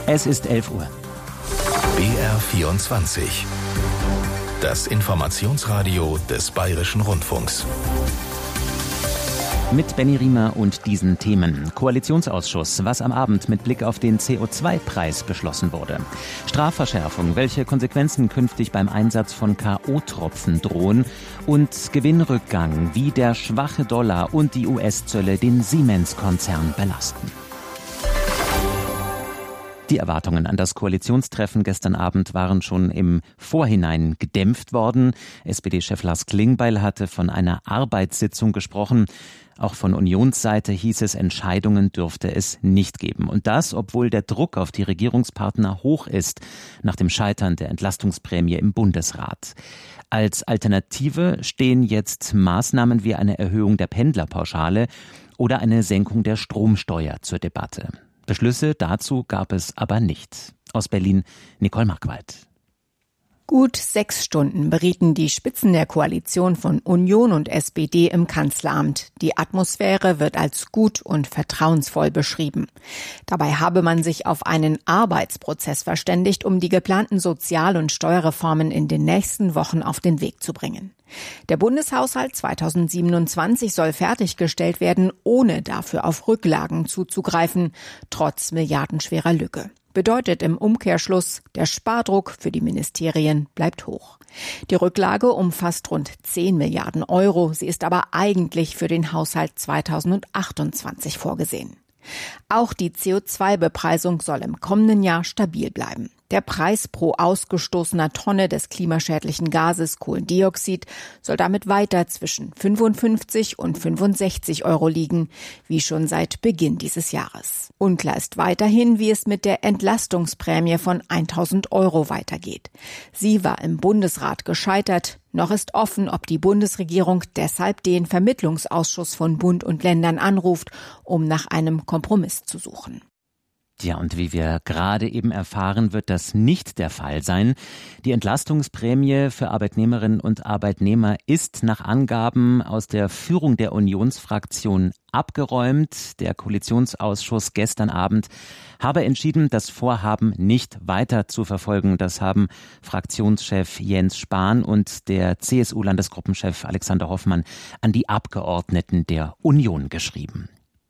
Es ist 11 Uhr. BR24. Das Informationsradio des Bayerischen Rundfunks. Mit Benny Riemer und diesen Themen. Koalitionsausschuss, was am Abend mit Blick auf den CO2-Preis beschlossen wurde. Strafverschärfung, welche Konsequenzen künftig beim Einsatz von K.O.-Tropfen drohen. Und Gewinnrückgang, wie der schwache Dollar und die US-Zölle den Siemens-Konzern belasten. Die Erwartungen an das Koalitionstreffen gestern Abend waren schon im Vorhinein gedämpft worden. SPD-Chef Lars Klingbeil hatte von einer Arbeitssitzung gesprochen. Auch von Unionsseite hieß es, Entscheidungen dürfte es nicht geben. Und das, obwohl der Druck auf die Regierungspartner hoch ist, nach dem Scheitern der Entlastungsprämie im Bundesrat. Als Alternative stehen jetzt Maßnahmen wie eine Erhöhung der Pendlerpauschale oder eine Senkung der Stromsteuer zur Debatte. Beschlüsse dazu gab es aber nicht. Aus Berlin Nicole Markwald. Gut 6 Stunden berieten die Spitzen der Koalition von Union und SPD im Kanzleramt. Die Atmosphäre wird als gut und vertrauensvoll beschrieben. Dabei habe man sich auf einen Arbeitsprozess verständigt, um die geplanten Sozial- und Steuerreformen in den nächsten Wochen auf den Weg zu bringen. Der Bundeshaushalt 2027 soll fertiggestellt werden, ohne dafür auf Rücklagen zuzugreifen, trotz milliardenschwerer Lücke. Bedeutet im Umkehrschluss, der Spardruck für die Ministerien bleibt hoch. Die Rücklage umfasst rund 10 Milliarden Euro. Sie ist aber eigentlich für den Haushalt 2028 vorgesehen. Auch die CO2-Bepreisung soll im kommenden Jahr stabil bleiben. Der Preis pro ausgestoßener Tonne des klimaschädlichen Gases Kohlendioxid soll damit weiter zwischen 55 und 65 Euro liegen, wie schon seit Beginn dieses Jahres. Unklar ist weiterhin, wie es mit der Entlastungsprämie von 1.000 Euro weitergeht. Sie war im Bundesrat gescheitert. Noch ist offen, ob die Bundesregierung deshalb den Vermittlungsausschuss von Bund und Ländern anruft, um nach einem Kompromiss zu suchen. Ja, und wie wir gerade eben erfahren, wird das nicht der Fall sein. Die Entlastungsprämie für Arbeitnehmerinnen und Arbeitnehmer ist nach Angaben aus der Führung der Unionsfraktion abgeräumt. Der Koalitionsausschuss gestern Abend habe entschieden, das Vorhaben nicht weiter zu verfolgen. Das haben Fraktionschef Jens Spahn und der CSU-Landesgruppenchef Alexander Hoffmann an die Abgeordneten der Union geschrieben.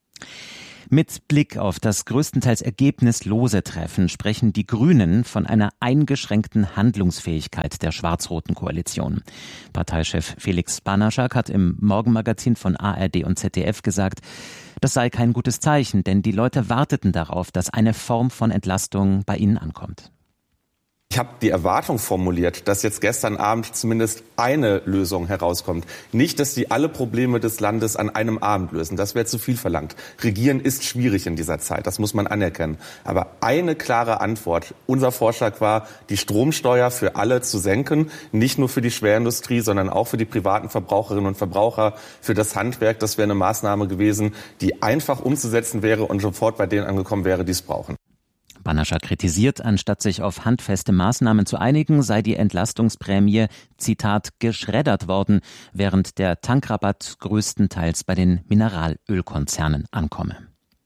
Mit Blick auf das größtenteils ergebnislose Treffen sprechen die Grünen von einer eingeschränkten Handlungsfähigkeit der schwarz-roten Koalition. Parteichef Felix Banaschak hat im Morgenmagazin von ARD und ZDF gesagt, das sei kein gutes Zeichen, denn die Leute warteten darauf, dass eine Form von Entlastung bei ihnen ankommt. Ich habe die Erwartung formuliert, dass jetzt gestern Abend zumindest eine Lösung herauskommt. Nicht, dass die alle Probleme des Landes an einem Abend lösen. Das wäre zu viel verlangt. Regieren ist schwierig in dieser Zeit, das muss man anerkennen. Aber eine klare Antwort. Unser Vorschlag war, die Stromsteuer für alle zu senken. Nicht nur für die Schwerindustrie, sondern auch für die privaten Verbraucherinnen und Verbraucher, für das Handwerk. Das wäre eine Maßnahme gewesen, die einfach umzusetzen wäre und sofort bei denen angekommen wäre, die es brauchen. Banaschak kritisiert, anstatt sich auf handfeste Maßnahmen zu einigen, sei die Entlastungsprämie, Zitat, geschreddert worden, während der Tankrabatt größtenteils bei den Mineralölkonzernen ankomme.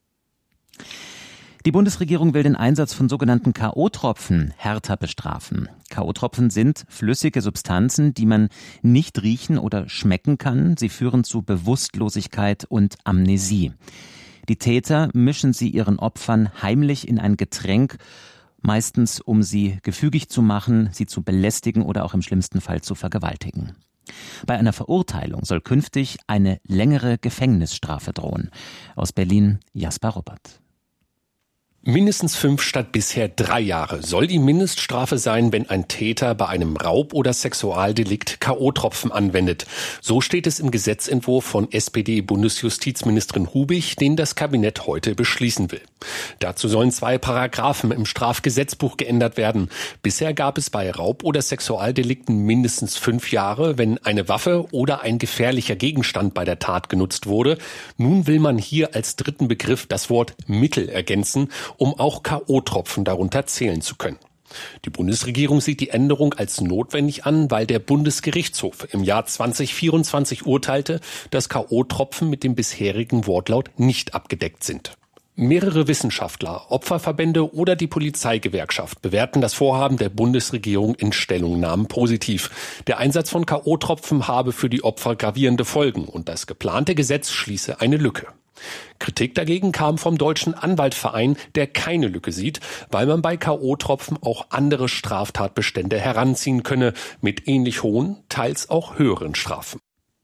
Die Bundesregierung will den Einsatz von sogenannten K.O.-Tropfen härter bestrafen. K.O.-Tropfen sind flüssige Substanzen, die man nicht riechen oder schmecken kann. Sie führen zu Bewusstlosigkeit und Amnesie. Die Täter mischen sie ihren Opfern heimlich in ein Getränk, meistens um sie gefügig zu machen, sie zu belästigen oder auch im schlimmsten Fall zu vergewaltigen. Bei einer Verurteilung soll künftig eine längere Gefängnisstrafe drohen. Aus Berlin Jasper Ruppert. Mindestens 5 statt bisher 3 Jahre soll die Mindeststrafe sein, wenn ein Täter bei einem Raub- oder Sexualdelikt K.O.-Tropfen anwendet. So steht es im Gesetzentwurf von SPD-Bundesjustizministerin Hubig, den das Kabinett heute beschließen will. Dazu sollen 2 Paragraphen im Strafgesetzbuch geändert werden. Bisher gab es bei Raub- oder Sexualdelikten mindestens 5 Jahre, wenn eine Waffe oder ein gefährlicher Gegenstand bei der Tat genutzt wurde. Nun will man hier als dritten Begriff das Wort Mittel ergänzen, um auch K.O.-Tropfen darunter zählen zu können. Die Bundesregierung sieht die Änderung als notwendig an, weil der Bundesgerichtshof im Jahr 2024 urteilte, dass K.O.-Tropfen mit dem bisherigen Wortlaut nicht abgedeckt sind. Mehrere Wissenschaftler, Opferverbände oder die Polizeigewerkschaft bewerten das Vorhaben der Bundesregierung in Stellungnahmen positiv. Der Einsatz von K.O.-Tropfen habe für die Opfer gravierende Folgen und das geplante Gesetz schließe eine Lücke. Kritik dagegen kam vom Deutschen Anwaltverein, der keine Lücke sieht, weil man bei K.O.-Tropfen auch andere Straftatbestände heranziehen könne, mit ähnlich hohen, teils auch höheren Strafen.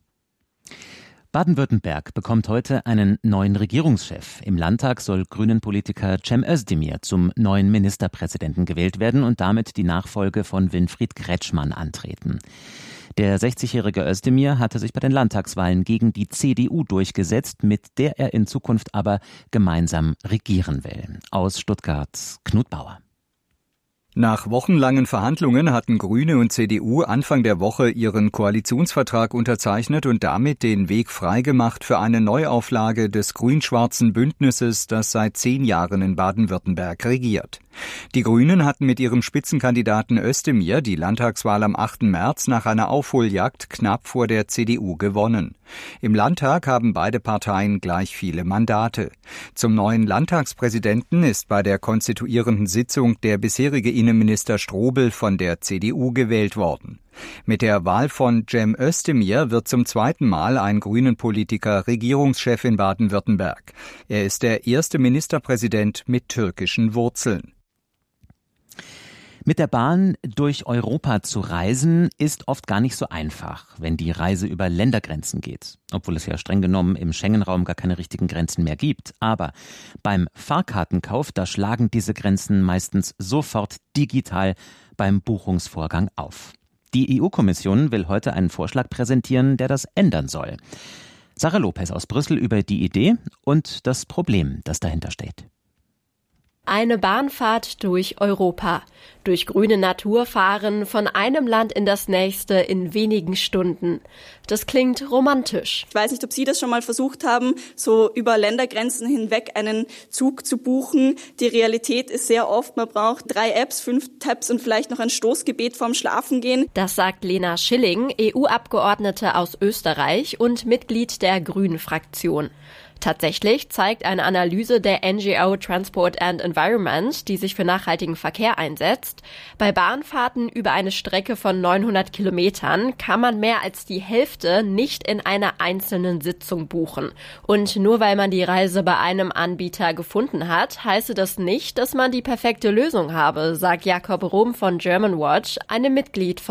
Baden-Württemberg bekommt heute einen neuen Regierungschef. Im Landtag soll Grünen-Politiker Cem Özdemir zum neuen Ministerpräsidenten gewählt werden und damit die Nachfolge von Winfried Kretschmann antreten. Der 60-jährige Özdemir hatte sich bei den Landtagswahlen gegen die CDU durchgesetzt, mit der er in Zukunft aber gemeinsam regieren will. Aus Stuttgart, Knut Bauer. Nach wochenlangen Verhandlungen hatten Grüne und CDU Anfang der Woche ihren Koalitionsvertrag unterzeichnet und damit den Weg freigemacht für eine Neuauflage des grün-schwarzen Bündnisses, das seit 10 Jahren in Baden-Württemberg regiert. Die Grünen hatten mit ihrem Spitzenkandidaten Özdemir die Landtagswahl am 8. März nach einer Aufholjagd knapp vor der CDU gewonnen. Im Landtag haben beide Parteien gleich viele Mandate. Zum neuen Landtagspräsidenten ist bei der konstituierenden Sitzung der bisherige Innenminister Strobel von der CDU gewählt worden. Mit der Wahl von Cem Özdemir wird zum 2. Mal ein Grünen-Politiker Regierungschef in Baden-Württemberg. Er ist der erste Ministerpräsident mit türkischen Wurzeln. Mit der Bahn durch Europa zu reisen, ist oft gar nicht so einfach, wenn die Reise über Ländergrenzen geht. Obwohl es ja streng genommen im Schengen-Raum gar keine richtigen Grenzen mehr gibt. Aber beim Fahrkartenkauf, da schlagen diese Grenzen meistens sofort digital beim Buchungsvorgang auf. Die EU-Kommission will heute einen Vorschlag präsentieren, der das ändern soll. Sarah Lopez aus Brüssel über die Idee und das Problem, das dahinter steht. Eine Bahnfahrt durch Europa. Durch grüne Natur fahren, von einem Land in das nächste in wenigen Stunden. Das klingt romantisch. Ich weiß nicht, ob Sie das schon mal versucht haben, so über Ländergrenzen hinweg einen Zug zu buchen. Die Realität ist sehr oft, man braucht 3 Apps, 5 Tabs und vielleicht noch ein Stoßgebet vorm Schlafengehen. Das sagt Lena Schilling, EU-Abgeordnete aus Österreich und Mitglied der Grünen-Fraktion. Tatsächlich zeigt eine Analyse der NGO Transport and Environment, die sich für nachhaltigen Verkehr einsetzt, bei Bahnfahrten über eine Strecke von 900 Kilometern kann man mehr als die Hälfte nicht in einer einzelnen Sitzung buchen. Und nur weil man die Reise bei einem Anbieter gefunden hat, heiße das nicht, dass man die perfekte Lösung habe, sagt Jakob Rom von Germanwatch, einem Mitglied von